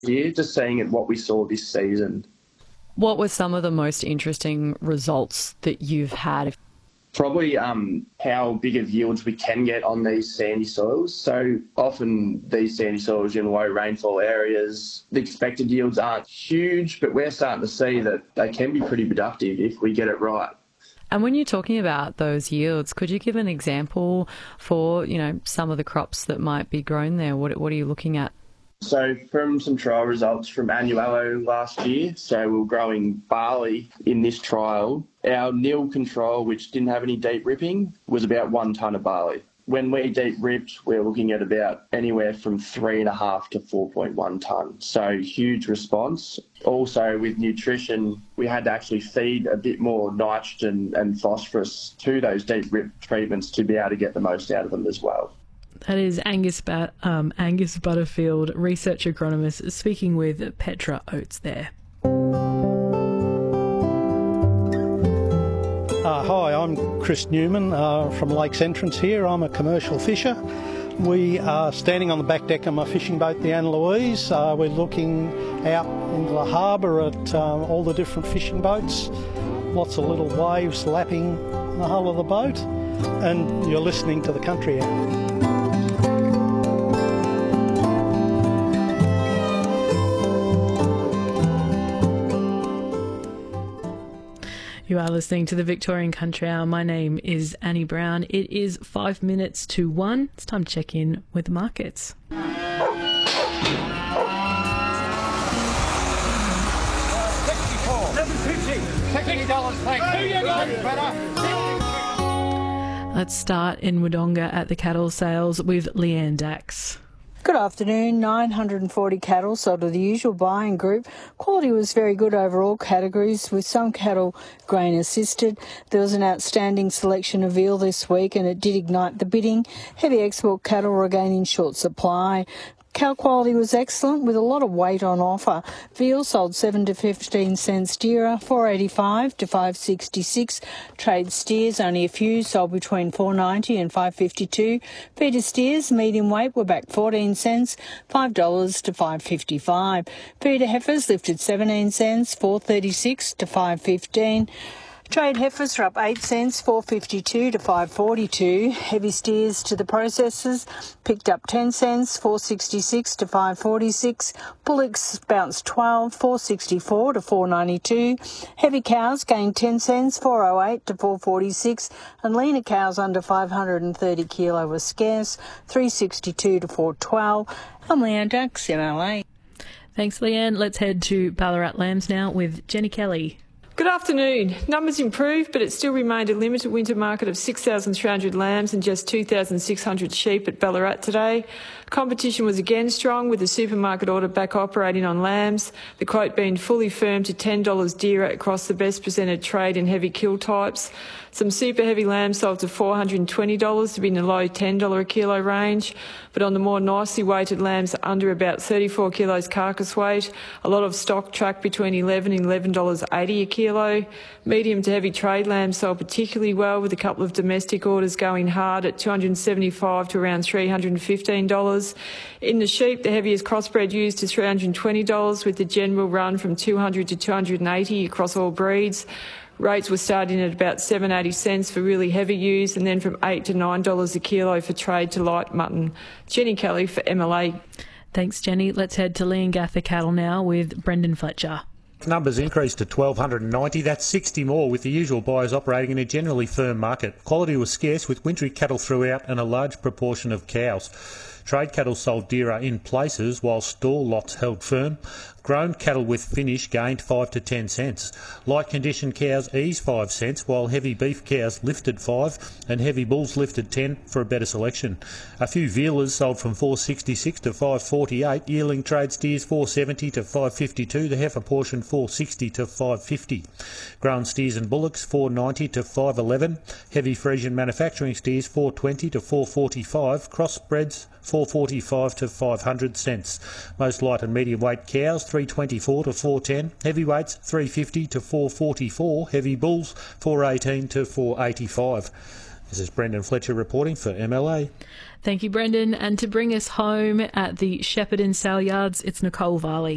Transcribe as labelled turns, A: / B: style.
A: year, just seeing it what we saw this season.
B: What were some of the most interesting results that you've had?
A: Probably how big of yields we can get on these sandy soils. So often these sandy soils in low rainfall areas, the expected yields aren't huge, but we're starting to see that they can be pretty productive if we get it right.
B: And when you're talking about those yields, could you give an example for, some of the crops that might be grown there? What are you looking at?
A: So from some trial results from Annuello last year, so we were growing barley in this trial. Our nil control, which didn't have any deep ripping, was about 1 tonne of barley. When we deep ripped, we're looking at about anywhere from 3.5 to 4.1 tonne. So huge response. Also with nutrition, we had to actually feed a bit more nitrogen and phosphorus to those deep rip treatments to be able to get the most out of them as well.
C: That is Angus Butterfield, research agronomist, speaking with Petra Oates there.
D: Hi, I'm Chris Newman from Lakes Entrance here. I'm a commercial fisher. We are standing on the back deck of my fishing boat, the Anne Louise. We're looking out into the harbour at all the different fishing boats. Lots of little waves lapping the hull of the boat. And you're listening to the Country Hour.
C: You are listening to the Victorian Country Hour. My name is Annie Brown. It is 5 minutes to 1. It's time to check in with the markets. Let's start in Wodonga at the cattle sales with Leanne Dax.
E: Good afternoon. 940 cattle sold to the usual buying group. Quality was very good over all categories, with some cattle grain assisted. There was an outstanding selection of veal this week and it did ignite the bidding. Heavy export cattle were again in short supply. Cow quality was excellent with a lot of weight on offer. Veal sold 7 to 15 cents dearer, 4.85 to 5.66. Trade steers, only a few, sold between 4.90 and 5.52. Feeder steers, medium weight, were back 14 cents, $5 to 5.55. Feeder heifers lifted 17 cents, 4.36 to 5.15. Trade heifers are up 8 cents, 4.52 to 5.42. Heavy steers to the processors picked up 10 cents, 4.66 to 5.46. Bullocks bounced 12, 4.64 to 4.92. Heavy cows gained 10 cents, 4.08 to 4.46. And leaner cows under 530 kilo were scarce, 3.62 to 4.12. I'm Leanne Dax, MLA.
C: Thanks, Leanne. Let's head to Ballarat Lambs now with Jenny Kelly.
F: Good afternoon. Numbers improved, but it still remained a limited winter market of 6,300 lambs and just 2,600 sheep at Ballarat today. Competition was again strong, with the supermarket order back operating on lambs, the quote being fully firm to $10 dearer across the best presented trade and heavy kill types. Some super heavy lambs sold to $420 to be in the low $10 a kilo range, but on the more nicely weighted lambs under about 34 kilos carcass weight, a lot of stock tracked between $11 and $11.80 a kilo. Medium to heavy trade lambs sold particularly well, with a couple of domestic orders going hard at $275 to around $315. In the sheep, the heaviest crossbred used is $320, with the general run from $200 to $280 across all breeds. Rates were starting at about 7.80 cents for really heavy ewes, and then from $8 to $9 a kilo for trade to light mutton. Jenny Kelly for MLA.
C: Thanks, Jenny. Let's head to Leongatha Cattle now with Brendan Fletcher.
G: Numbers increased to 1,290. That's 60 more, with the usual buyers operating in a generally firm market. Quality was scarce, with wintry cattle throughout and a large proportion of cows. Trade cattle sold dearer in places, while store lots held firm. Grown cattle with finish gained 5 to 10 cents. Light condition cows eased 5 cents, while heavy beef cows lifted 5 and heavy bulls lifted 10 for a better selection. A few vealers sold from 4.66 to 5.48, yearling trade steers 4.70 to 5.52, the heifer portion 4.60 to 5.50. Grown steers and bullocks 4.90 to 5.11, heavy Frisian manufacturing steers 4.20 to 4.45, crossbreds 4.45 to 500 cents. Most light and medium weight cows 3.24 to 4.10, heavyweights 3.50 to 4.44, heavy bulls 4.18 to 4.85. This is Brendan Fletcher reporting for MLA.
C: Thank you, Brendan. And to bring us home at the Shepparton Sale Yards, it's Nicole Varley.